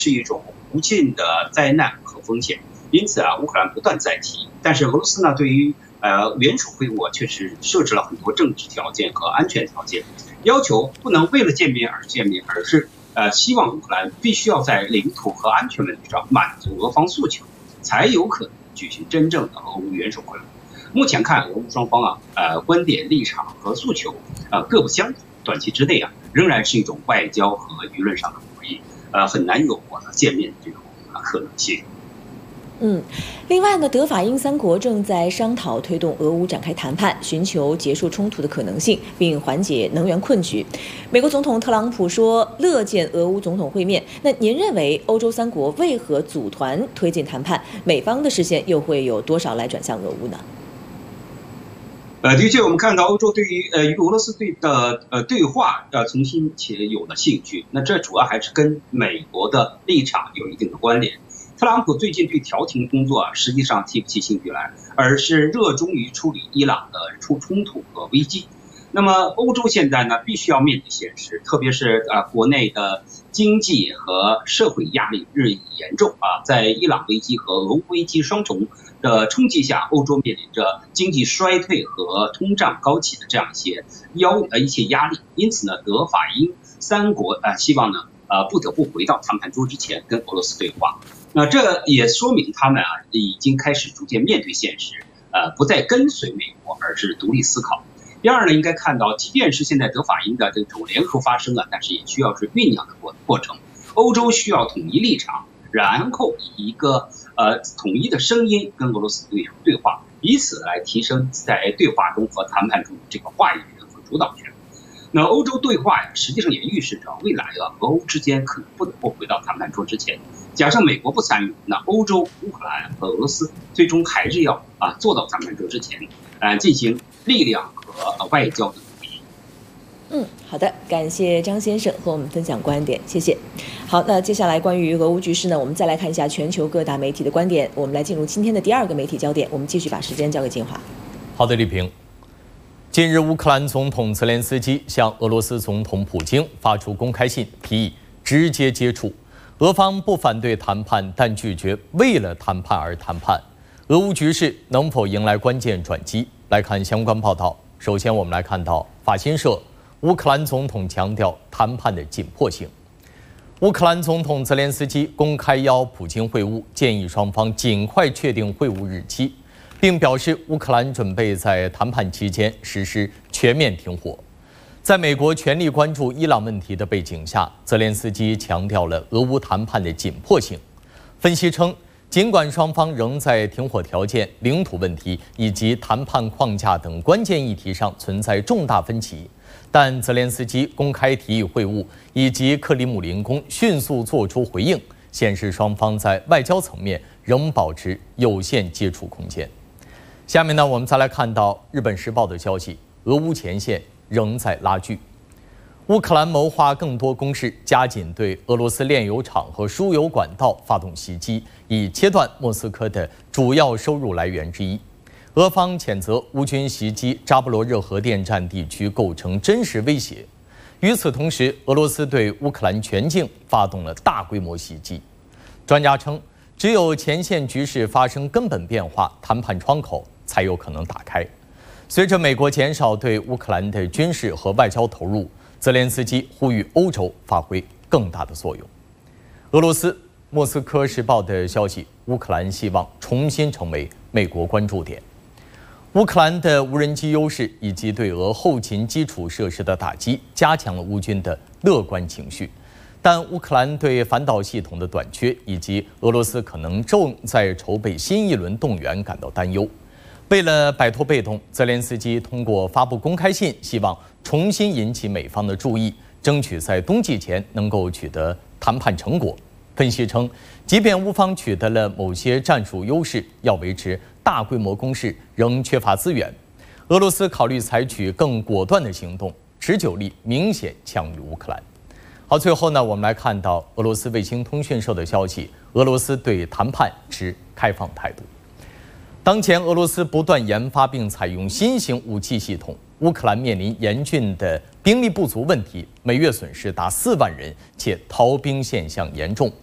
是一种无尽的灾难和风险。因此乌克兰不断再提，但是俄罗斯呢，对于联署会晤确实设置了很多政治条件和安全条件，要求不能为了见面而见面，而是希望乌克兰必须要在领土和安全问题上满足俄方诉求，才有可能举行真正的俄乌元首会晤。目前看，俄乌双方观点、立场和诉求各不相同，短期之内仍然是一种外交和舆论上的博弈，很难有见面的这种可能性。 另外呢，德法英三国正在商讨推动俄乌展开谈判，寻求结束冲突的可能性，并缓解能源困局。美国总统特朗普说乐见俄乌总统会面。那您认为欧洲三国为何组团推进谈判？美方的视线又会有多少来转向俄乌呢？ 的确，我们看到欧洲对于与俄罗斯的对话重新且有了兴趣。那这主要还是跟美国的立场有一定的关联。特朗普最近对调停工作实际上提不起兴趣来，而是热衷于处理伊朗的冲突和危机。那么欧洲现在呢，必须要面对现实，特别是国内的经济和社会压力日益严重在伊朗危机和俄乌危机双重的冲击下，欧洲面临着经济衰退和通胀高企的这样一些压力。因此呢，德法英三国希望呢不得不回到谈判桌之前跟俄罗斯对话。那这也说明他们已经开始逐渐面对现实，不再跟随美国，而是独立思考。第二呢，应该看到，即便是现在德法英的这种联合发生但是也需要是酝酿的过程。欧洲需要统一立场，然后以一个统一的声音跟俄罗斯对话，以此来提升在对话中和谈判中这个话语权和主导权。那欧洲对话实际上也预示着未来俄欧之间可能不得不回到谈判桌之前。假设美国不参与，那欧洲、乌克兰和俄罗斯最终还是要坐到谈判桌之前，进行力量和外交的努力。 好的，感谢张先生和我们分享观点，谢谢。好，那接下来关于俄乌局势呢，我们再来看一下全球各大媒体的观点。我们来进入今天的第二个媒体焦点，我们继续把时间交给金华。 好的，丽萍。近日，乌克兰总统泽连斯基向俄罗斯总统普京发出公开信，提议直接接触。俄方不反对谈判，但拒绝为了谈判而谈判。俄乌局势能否迎来关键转机？来看相关报道。首先，我们来看到法新社，乌克兰总统强调谈判的紧迫性。乌克兰总统泽连斯基公开邀普京会晤，建议双方尽快确定会晤日期，并表示乌克兰准备在谈判期间实施全面停火。在美国全力关注伊朗问题的背景下，泽连斯基强调了俄乌谈判的紧迫性。分析称，尽管双方仍在停火条件、领土问题以及谈判框架等关键议题上存在重大分歧，但泽连斯基公开提议会晤以及克里姆林宫迅速作出回应，显示双方在外交层面仍保持有限接触空间。下面呢，我们再来看到《日本时报》的消息：俄乌前线仍在拉锯，乌克兰谋划更多攻势，加紧对俄罗斯炼油厂和输油管道发动袭击，以切断莫斯科的主要收入来源之一。俄方谴责乌军袭击扎波罗热核电站地区构成真实威胁。与此同时，俄罗斯对乌克兰全境发动了大规模袭击。专家称，只有前线局势发生根本变化，谈判窗口才有可能打开。随着美国减少对乌克兰的军事和外交投入，泽连斯基呼吁欧洲发挥更大的作用。俄罗斯《莫斯科时报》的消息，乌克兰希望重新成为美国关注点。乌克兰的无人机优势以及对俄后勤基础设施的打击，加强了乌军的乐观情绪。但乌克兰对反导系统的短缺以及俄罗斯可能正在筹备新一轮动员感到担忧。为了摆脱被动，泽连斯基通过发布公开信，希望重新引起美方的注意，争取在冬季前能够取得谈判成果。分析称，即便乌方取得了某些战术优势，要维持大规模攻势仍缺乏资源。俄罗斯考虑采取更果断的行动，持久力明显强于乌克兰。好，最后呢，我们来看到俄罗斯卫星通讯社的消息，俄罗斯对谈判持开放态度。当前，俄罗斯不断研发并采用新型武器系统，乌克兰面临严峻的兵力不足问题，每月损失达4万人，且逃兵现象严重。